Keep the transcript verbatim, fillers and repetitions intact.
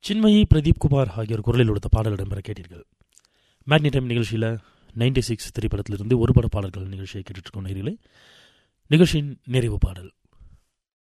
சின்மயி, பிரதீப் குமார் ஆகியோர் குரலில் கொடுத்த பாடல் இடம்பெற கேட்டீர்கள். மேக்னி டைம் நிகழ்ச்சியில் நைன்டி சிக்ஸ் திரைப்படத்திலிருந்து ஒரு பட பாடல்கள் நிகழ்ச்சியை கேட்டுருக்கோம் நேரிலே. நிகழ்ச்சியின் நிறைவு பாடல்